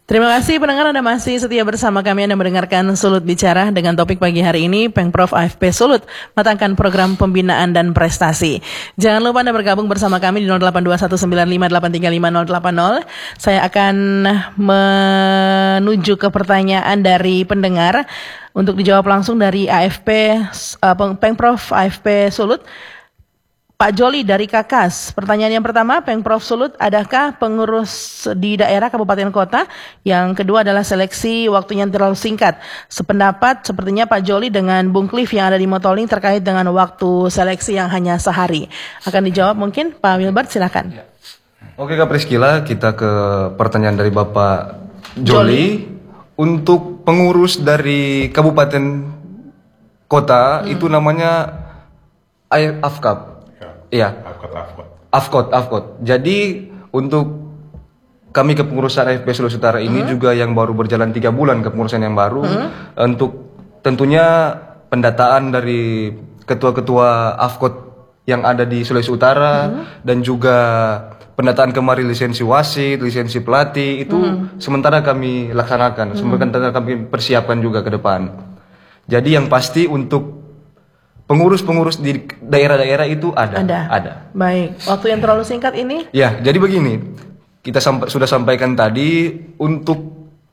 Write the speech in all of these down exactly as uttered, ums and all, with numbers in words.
Terima kasih pendengar, Anda masih setia bersama kami. Anda mendengarkan Sulut Bicara dengan topik pagi hari ini Pengprov A F P Sulut matangkan program pembinaan dan prestasi. Jangan lupa Anda bergabung bersama kami di nol delapan dua satu sembilan lima delapan tiga lima nol delapan nol. Saya akan menuju ke pertanyaan dari pendengar untuk dijawab langsung dari A F P uh, Pengprov A F P Sulut. Pak Joli dari Kakas, pertanyaan yang pertama, Pengprov Sulut, adakah pengurus di daerah kabupaten kota? Yang kedua adalah seleksi waktunya terlalu singkat. Sependapat sepertinya Pak Joli dengan Bung Cliff yang ada di Motoling terkait dengan waktu seleksi yang hanya sehari. Akan dijawab mungkin Pak Wilbert, silakan. Oke Kak Priskila, kita ke pertanyaan dari Bapak Joli. Joli. Untuk pengurus dari kabupaten kota, hmm. itu namanya A F K A P. Iya, Afkot, Afkot. Jadi untuk kami kepengurusan A F P Sulawesi Utara ini hmm. juga yang baru berjalan tiga bulan kepengurusan yang baru, hmm. untuk tentunya pendataan dari ketua-ketua Afkot yang ada di Sulawesi Utara, hmm. dan juga pendataan kemarin lisensi wasit, lisensi pelatih itu hmm. sementara kami laksanakan, hmm. sementara kami persiapkan juga ke depan. Jadi yang pasti untuk pengurus-pengurus di daerah-daerah itu ada, ada. Ada. Baik. Waktu yang terlalu singkat ini? Ya, jadi begini. Kita sampai, sudah sampaikan tadi untuk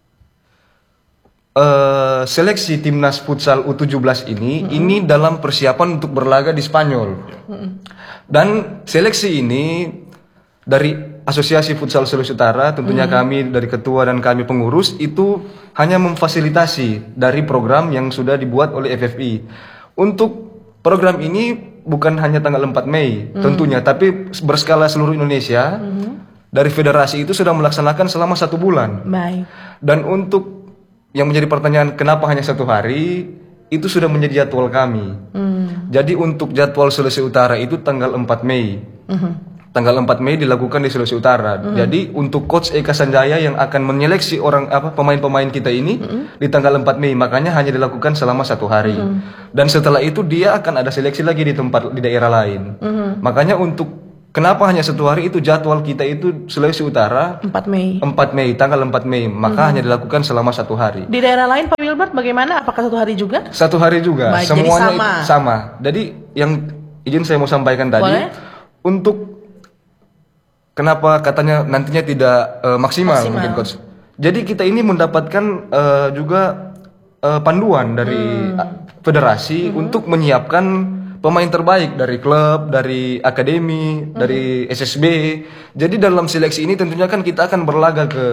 uh, seleksi timnas futsal U tujuh belas ini, mm-hmm. ini dalam persiapan untuk berlaga di Spanyol. Mm-hmm. Dan seleksi ini dari Asosiasi Futsal Sulawesi Utara, tentunya mm-hmm. kami dari ketua dan kami pengurus itu hanya memfasilitasi dari program yang sudah dibuat oleh F F I. Untuk program ini bukan hanya tanggal empat Mei mm. tentunya, tapi berskala seluruh Indonesia, mm. dari federasi itu sudah melaksanakan selama satu bulan. Baik. Dan untuk yang menjadi pertanyaan kenapa hanya satu hari, itu sudah menjadi jadwal kami. Mm. Jadi untuk jadwal Sulawesi Utara itu tanggal empat Mei. Mm-hmm. Tanggal empat Mei dilakukan di Sulawesi Utara. Mm-hmm. Jadi untuk Coach Eka Sanjaya yang akan menyeleksi orang apa pemain-pemain kita ini mm-hmm. di tanggal empat Mei, makanya hanya dilakukan selama satu hari. Mm-hmm. Dan setelah itu dia akan ada seleksi lagi di tempat di daerah lain. Mm-hmm. Makanya untuk kenapa hanya satu hari itu jadwal kita itu Sulawesi Utara empat Mei. empat Mei, tanggal empat Mei, maka mm-hmm. hanya dilakukan selama satu hari. Di daerah lain Pak Wilbert bagaimana? Apakah satu hari juga? Satu hari juga. Baik, semuanya jadi sama. Itu sama. Jadi yang izin saya mau sampaikan tadi, boleh? Untuk kenapa katanya nantinya tidak uh, maksimal, maksimal mungkin coach. Jadi kita ini mendapatkan uh, juga uh, panduan dari hmm. federasi hmm. untuk menyiapkan pemain terbaik dari klub, dari akademi, hmm. dari S S B. Jadi dalam seleksi ini tentunya kan kita akan berlaga ke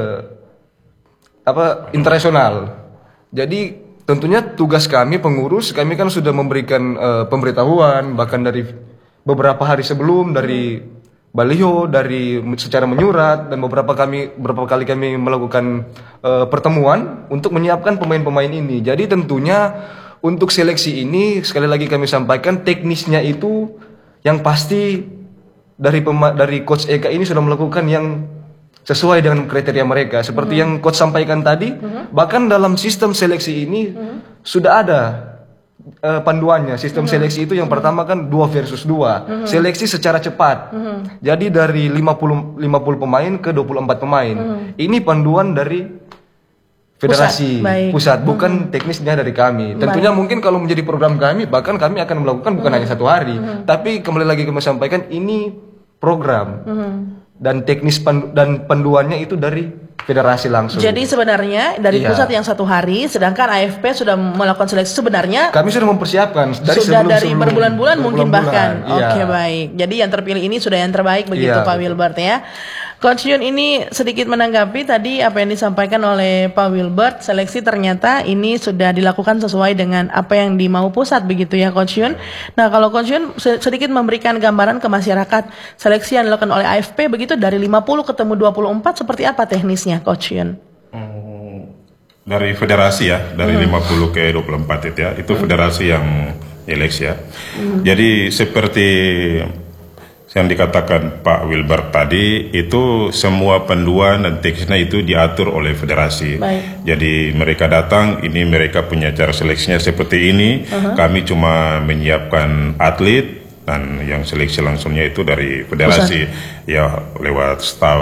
apa internasional. Jadi tentunya tugas kami pengurus, kami kan sudah memberikan uh, pemberitahuan bahkan dari beberapa hari sebelum dari baliho, dari secara menyurat, dan beberapa kami beberapa kali kami melakukan uh, pertemuan untuk menyiapkan pemain-pemain ini. Jadi tentunya untuk seleksi ini sekali lagi kami sampaikan teknisnya itu yang pasti dari pema- dari Coach Eka ini sudah melakukan yang sesuai dengan kriteria mereka. Seperti hmm. yang Coach sampaikan tadi, hmm. bahkan dalam sistem seleksi ini hmm. sudah ada Uh, panduannya. Sistem mm-hmm. seleksi itu yang mm-hmm. pertama kan dua versus dua. Mm-hmm. Seleksi secara cepat. Mm-hmm. Jadi dari lima puluh, lima puluh pemain ke dua puluh empat pemain. Mm-hmm. Ini panduan dari federasi pusat, pusat bukan mm-hmm. teknisnya dari kami. Tentunya baik. Mungkin kalau menjadi program kami, bahkan kami akan melakukan bukan mm-hmm. hanya satu hari. Mm-hmm. Tapi kembali lagi kami sampaikan ini program. Mm-hmm. Dan teknis pandu- dan panduannya itu dari federasi langsung. Jadi sebenarnya dari iya. pusat yang satu hari, sedangkan A F P sudah melakukan seleksi sebenarnya. Kami sudah mempersiapkan dari sudah sebelum, dari sebelum, berbulan-bulan mungkin bahkan. Iya. Oke baik. Jadi yang terpilih ini sudah yang terbaik begitu iya, Pak Wilbert ya. Coach Yun ini sedikit menanggapi tadi apa yang disampaikan oleh Pak Wilbert. Seleksi ternyata ini sudah dilakukan sesuai dengan apa yang dimau pusat begitu ya Coach Yun. Nah kalau Coach Yun sedikit memberikan gambaran ke masyarakat, seleksi yang dilakukan oleh A F P begitu dari lima puluh ketemu dua puluh empat seperti apa teknisnya Coach Yun? Hmm, dari federasi ya, dari hmm. lima puluh ke dua puluh empat itu ya, itu hmm. federasi yang seleksi ya. Hmm. Jadi seperti yang dikatakan Pak Wilbert tadi, itu semua panduan dan teknisnya itu diatur oleh federasi. Baik. Jadi mereka datang, ini mereka punya cara seleksinya seperti ini. Uh-huh. Kami cuma menyiapkan atlet dan yang seleksi langsungnya itu dari federasi. Pusat. Ya lewat staf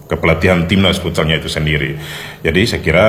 kepelatihan timnas futsalnya itu sendiri. Jadi saya kira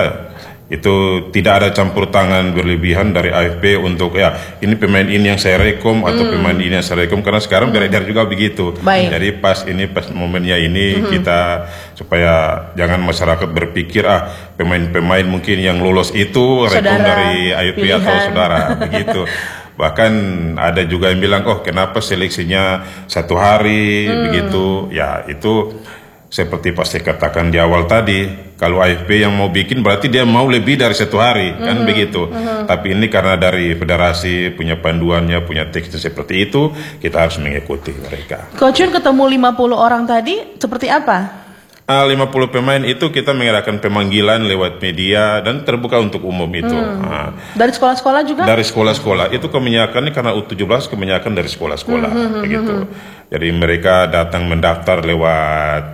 itu tidak ada campur tangan berlebihan dari A F P untuk ya ini pemain ini yang saya rekom atau hmm. pemain ini yang saya rekom, karena sekarang beredar hmm. juga begitu. Baik. Jadi pas ini pas momennya ini hmm. kita supaya jangan masyarakat berpikir ah pemain-pemain mungkin yang lolos itu rekom dari A F P pilihan. Atau saudara begitu. Bahkan ada juga yang bilang oh kenapa seleksinya satu hari hmm. begitu. Ya itu seperti pasti katakan di awal tadi, kalau A F P yang mau bikin berarti dia mau lebih dari satu hari, mm-hmm. kan begitu. Mm-hmm. Tapi ini karena dari federasi punya panduannya, punya teksnya seperti itu, kita harus mengikuti mereka. Coach Yun ketemu lima puluh orang tadi, seperti apa? Ah, lima puluh pemain itu kita mengadakan pemanggilan lewat media dan terbuka untuk umum itu. Hmm. Ah. Dari sekolah-sekolah juga? Dari sekolah-sekolah. Itu kebanyakan karena U tujuh belas kebanyakan dari sekolah-sekolah, hmm, begitu. Hmm, hmm. Jadi mereka datang mendaftar lewat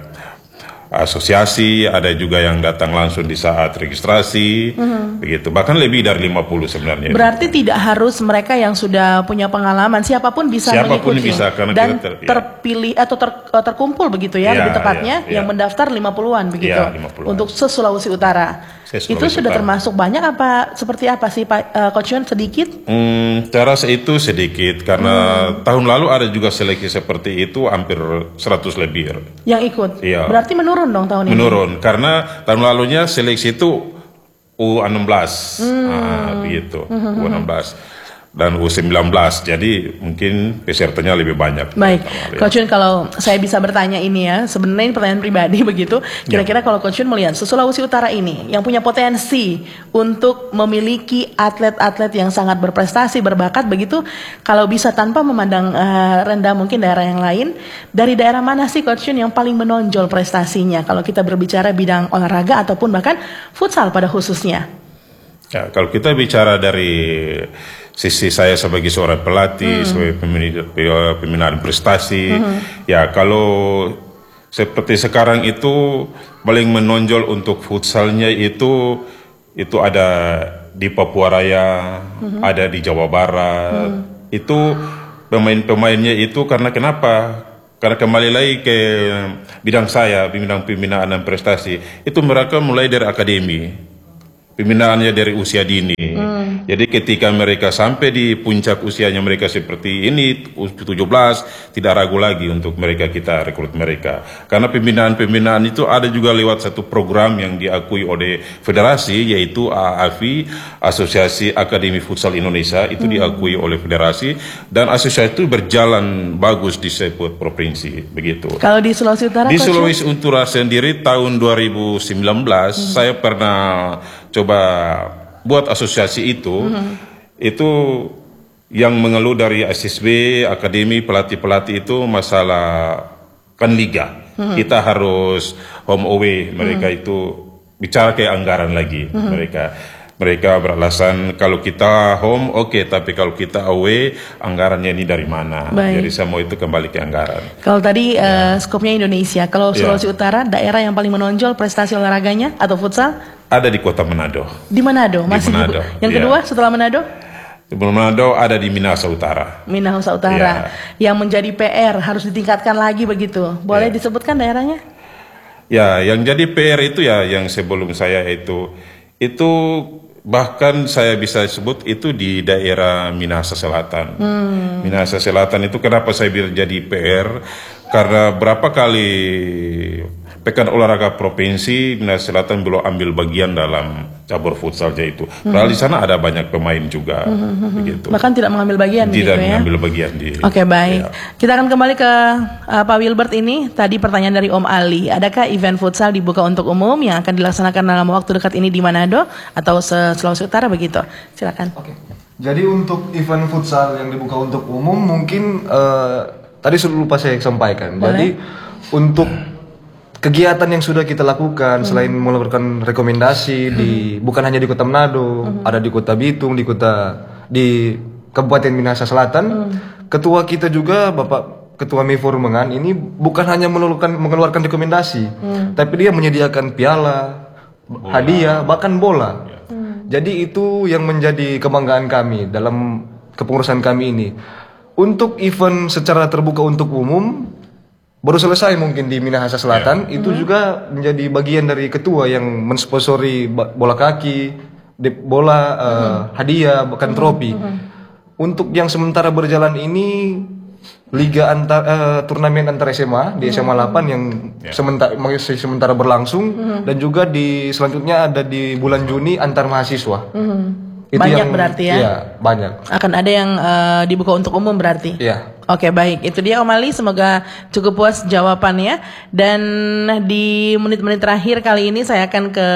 asosiasi, ada juga yang datang langsung di saat registrasi, mm-hmm. begitu. Bahkan lebih dari lima puluh sebenarnya. Berarti itu tidak harus mereka yang sudah punya pengalaman, siapapun bisa siapapun mengikuti. Bisa, karena dan ter, terpilih atau ter, terkumpul begitu ya, ya lebih tepatnya ya, ya. yang mendaftar lima puluhan begitu. Ya, lima puluhan. Untuk se-Sulawesi Utara. Se-Sulawesi itu sudah Utara. Termasuk banyak apa seperti apa sih Pak uh, Coach Yun, sedikit? Hmm, saya rasa itu sedikit karena hmm. tahun lalu ada juga seleksi seperti itu hampir seratus lebih. Yang ikut. Iya. Berarti menurun dong tahun menurun, ini? Menurun, karena tahun lalunya seleksi itu U enam belas, hmm. nah, begitu, hmm. U enam belas dan U sembilan belas, jadi mungkin pesertanya lebih banyak. Baik, Coach Yun, kalau saya bisa bertanya ini ya, sebenarnya ini pertanyaan pribadi begitu, kira-kira ya. Kalau Coach Yun melihat Sulawesi Utara ini yang punya potensi untuk memiliki atlet-atlet yang sangat berprestasi, berbakat begitu, kalau bisa tanpa memandang uh, rendah mungkin daerah yang lain, dari daerah mana sih Coach Yun yang paling menonjol prestasinya kalau kita berbicara bidang olahraga ataupun bahkan futsal pada khususnya? Ya, kalau kita bicara dari sisi saya sebagai seorang pelatih, hmm. sebagai pembinaan prestasi, hmm. ya kalau seperti sekarang itu paling menonjol untuk futsalnya itu itu ada di Papua Raya, hmm. ada di Jawa Barat, hmm. itu pemain-pemainnya itu karena kenapa? Karena kembali lagi ke bidang saya, bidang pembinaan dan prestasi, itu mereka mulai dari akademi. Pembinaannya dari usia dini. Hmm. Jadi ketika mereka sampai di puncak usianya mereka seperti ini, tujuh belas, tidak ragu lagi untuk mereka kita rekrut mereka. Karena pembinaan-pembinaan itu ada juga lewat satu program yang diakui oleh federasi, yaitu A A F I, Asosiasi Akademi Futsal Indonesia, itu hmm. diakui oleh federasi, dan asosiasi itu berjalan bagus di sebuah provinsi, begitu. Kalau di Sulawesi Utara? Di Sulawesi Utara sendiri tahun dua ribu sembilan belas, hmm. saya pernah coba buat asosiasi itu, mm-hmm. itu yang mengeluh dari A S B, akademi, pelatih-pelatih itu masalah kan liga. Mm-hmm. Kita harus home away, mereka mm-hmm. itu bicara kayak anggaran lagi, mm-hmm. mereka. Mereka beralasan kalau kita home oke, okay, tapi kalau kita away anggarannya ini dari mana? Baik. Jadi semua itu kembali ke anggaran. Kalau tadi ya. uh, skopnya Indonesia, kalau Sulawesi ya. Utara daerah yang paling menonjol prestasi olahraganya atau futsal? Ada di Kota Manado. Di Manado, masih di Manado. Yang ya. kedua setelah Manado? Sebelum Manado ada di Minahasa Utara. Minahasa Utara, ya. Yang menjadi P R harus ditingkatkan lagi begitu. Boleh ya. Disebutkan daerahnya? Ya, yang jadi P R itu ya yang sebelum saya itu itu bahkan saya bisa sebut itu di daerah Minahasa Selatan. Hmm. Minahasa Selatan itu kenapa saya bilang jadi P R? Karena berapa kali Pekan Olahraga Provinsi Minahasa Selatan belum ambil bagian dalam cabur futsalnya itu. Padahal hmm. di sana ada banyak pemain juga, hmm. begitu. Bahkan tidak mengambil bagian. Tidak gitu, mengambil ya? bagian di. Oke okay, baik. Ya. Kita akan kembali ke uh, Pak Wilbert ini. Tadi pertanyaan dari Om Ali. Adakah event futsal dibuka untuk umum yang akan dilaksanakan dalam waktu dekat ini di Manado atau Sulawesi Utara begitu? Silakan. Oke. Okay. Jadi untuk event futsal yang dibuka untuk umum mungkin uh, tadi sudah lupa saya sampaikan. Boleh? Jadi untuk kegiatan yang sudah kita lakukan hmm. selain melakukan rekomendasi hmm. di bukan hanya di Kota Manado, hmm. ada di Kota Bitung, di kota di Kabupaten Minahasa Selatan. Hmm. Ketua kita juga Bapak Ketua Mifor Mengan ini bukan hanya mengeluarkan mengeluarkan rekomendasi, hmm. tapi dia menyediakan piala, bola. hadiah, bahkan bola. Hmm. Jadi itu yang menjadi kebanggaan kami dalam kepengurusan kami ini. Untuk event secara terbuka untuk umum baru selesai mungkin di Minahasa Selatan, yeah. itu mm-hmm. juga menjadi bagian dari ketua yang mensponsori bola kaki, bola uh, mm-hmm. hadiah, bahkan mm-hmm. trofi. Mm-hmm. Untuk yang sementara berjalan ini liga antar uh, turnamen antar S M A di S M A delapan yang yeah. sementara masih sementara berlangsung mm-hmm. dan juga di selanjutnya ada di bulan Juni antar mahasiswa. Mm-hmm. Itu banyak yang, berarti ya? Iya, banyak. Akan ada yang uh, dibuka untuk umum berarti? Iya. Oke, baik. Itu dia Om Ali, semoga cukup puas jawabannya. Dan di menit-menit terakhir kali ini saya akan ke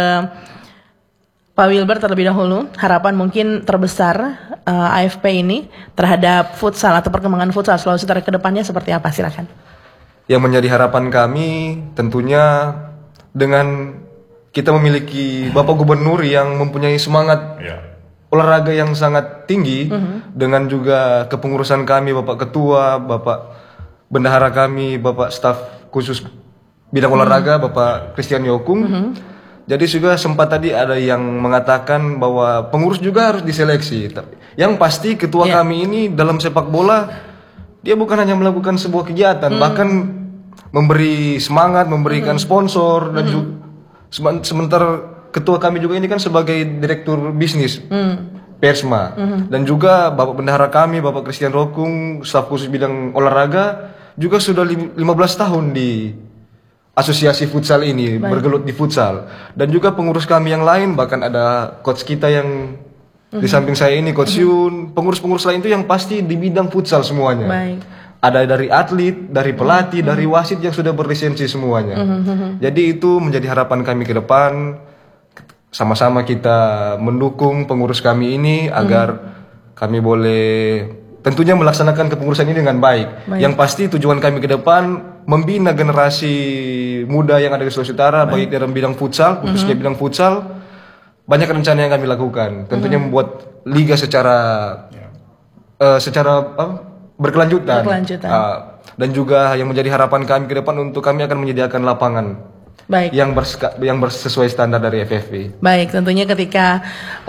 Pak Wilbert terlebih dahulu. Harapan mungkin terbesar uh, A F P ini terhadap futsal atau perkembangan futsal Sulawesi Utara ke depannya seperti apa? Silakan. Yang menjadi harapan kami tentunya dengan kita memiliki Bapak Gubernur yang mempunyai semangat ya. olahraga yang sangat tinggi, uh-huh. dengan juga kepengurusan kami, Bapak Ketua, Bapak Bendahara kami, Bapak staf khusus bidang uh-huh. olahraga, Bapak Christian Yokung. Uh-huh. Jadi juga sempat tadi ada yang mengatakan bahwa pengurus juga harus diseleksi. Yang pasti ketua yeah. kami ini dalam sepak bola, dia bukan hanya melakukan sebuah kegiatan, uh-huh. bahkan memberi semangat, memberikan uh-huh. sponsor, dan uh-huh. juga sementara ketua kami juga ini kan sebagai direktur bisnis mm. Persma mm-hmm. dan juga Bapak Bendahara kami Bapak Christian Rokung staf khusus bidang olahraga juga sudah lima belas tahun di asosiasi futsal ini. Baik. Bergelut di futsal, dan juga pengurus kami yang lain, bahkan ada coach kita yang mm-hmm. di samping saya ini coach mm-hmm. Yun, pengurus-pengurus lain itu yang pasti di bidang futsal semuanya. Baik. Ada dari atlet, dari pelatih, mm-hmm. dari wasit yang sudah berlisensi semuanya. Mm-hmm. Jadi itu menjadi harapan kami ke depan. Sama-sama kita mendukung pengurus kami ini agar hmm. kami boleh tentunya melaksanakan kepengurusan ini dengan baik. baik. Yang pasti tujuan kami ke depan membina generasi muda yang ada di Sulawesi Utara, baik, baik dalam bidang futsal, khususnya hmm. bidang futsal. Banyak rencana yang kami lakukan. Tentunya hmm. membuat liga secara uh, secara uh, berkelanjutan. berkelanjutan. Uh, dan juga yang menjadi harapan kami ke depan untuk kami akan menyediakan lapangan. Baik. Yang berska, yang sesuai standar dari F F P. Baik, tentunya ketika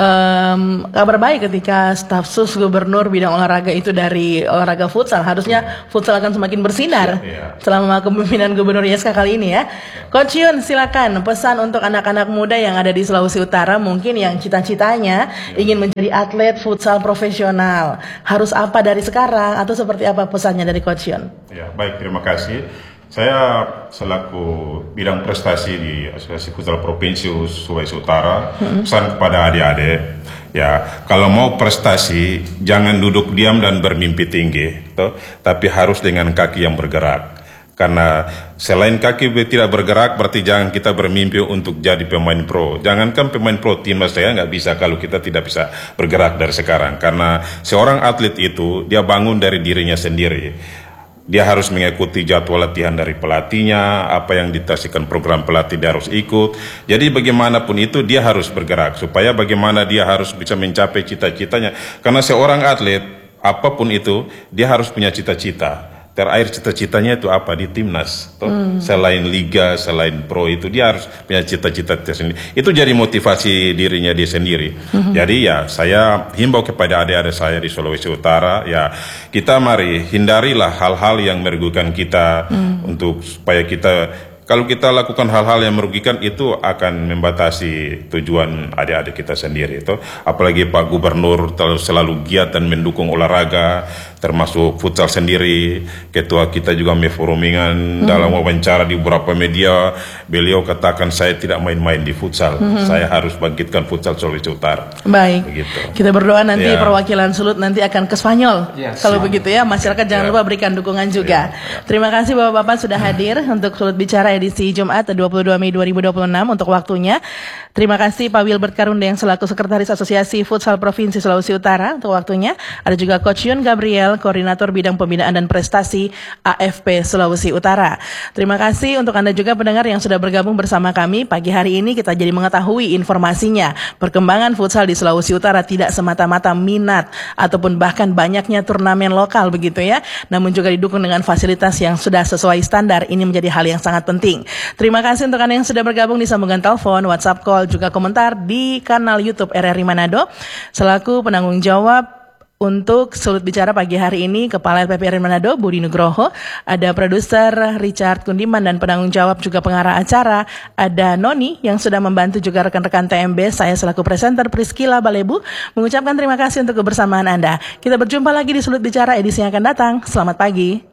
um, kabar baik ketika staf sus gubernur bidang olahraga itu dari olahraga futsal, harusnya hmm. futsal akan semakin bersinar ya, ya. selama kepemimpinan Gubernur Y S K kali ini ya. Coach Yun, silakan pesan untuk anak-anak muda yang ada di Sulawesi Utara mungkin yang cita-citanya ya. ingin menjadi atlet futsal profesional. Harus apa dari sekarang atau seperti apa pesannya dari Coach Yun? Ya, baik, terima kasih. Saya selaku bidang prestasi di Asosiasi Futsal Provinsi Sulawesi Utara, hmm. pesan kepada adik-adik, ya kalau mau prestasi jangan duduk diam dan bermimpi tinggi, toh, tapi harus dengan kaki yang bergerak. Karena selain kaki tidak bergerak, berarti jangan kita bermimpi untuk jadi pemain pro. Jangankan pemain pro, timnas saya nggak bisa kalau kita tidak bisa bergerak dari sekarang. Karena seorang atlet itu dia bangun dari dirinya sendiri. Dia harus mengikuti jadwal latihan dari pelatihnya, apa yang ditaksikan program pelatih dia harus ikut. Jadi bagaimanapun itu dia harus bergerak, supaya bagaimana dia harus bisa mencapai cita-citanya. Karena seorang atlet, apapun itu, dia harus punya cita-cita. Terakhir cita-citanya itu apa? Di timnas. Hmm. Selain liga, selain pro itu, dia harus punya cita-cita tersendiri. Itu jadi motivasi dirinya dia sendiri. Hmm. Jadi ya, saya himbau kepada adik-adik saya di Sulawesi Utara, ya kita mari hindarilah hal-hal yang merugikan kita, hmm. untuk supaya kita, kalau kita lakukan hal-hal yang merugikan itu akan membatasi tujuan adik-adik kita sendiri. Itu apalagi Pak Gubernur selalu giat dan mendukung olahraga, termasuk futsal sendiri. Ketua kita juga memforumingan hmm. dalam wawancara di beberapa media, beliau katakan saya tidak main-main di futsal, hmm. saya harus bangkitkan futsal Sulawesi Utara. Baik. Begitu. Kita berdoa nanti ya. perwakilan Sulut nanti akan ke Spanyol. Ya, kalau begitu ya, masyarakat jangan ya. lupa berikan dukungan juga. Ya. Terima kasih Bapak-bapak sudah hadir untuk Sulut Bicara edisi Jumat dua puluh dua Mei dua ribu dua puluh enam untuk waktunya. Terima kasih Pak Wilbert Karunda yang selaku Sekretaris Asosiasi Futsal Provinsi Sulawesi Utara untuk waktunya. Ada juga Coach Yun Gabriel, Koordinator Bidang Pembinaan dan Prestasi A F P Sulawesi Utara. Terima kasih untuk Anda juga pendengar yang sudah bergabung bersama kami. Pagi hari ini kita jadi mengetahui informasinya. Perkembangan futsal di Sulawesi Utara tidak semata-mata minat ataupun bahkan banyaknya turnamen lokal begitu ya. Namun juga didukung dengan fasilitas yang sudah sesuai standar. Ini menjadi hal yang sangat penting. Terima kasih untuk Anda yang sudah bergabung di sambungan telepon, WhatsApp call, juga komentar di kanal YouTube R R I Manado. Selaku penanggung jawab Untuk Sulut Bicara pagi hari ini, Kepala L P P R I Manado, Budi Nugroho, ada produser Richard Kundiman dan penanggung jawab juga pengarah acara, ada Noni yang sudah membantu juga rekan-rekan T M B, saya selaku presenter Priscila Balebu, mengucapkan terima kasih untuk kebersamaan Anda. Kita berjumpa lagi di Sulut Bicara edisi yang akan datang. Selamat pagi.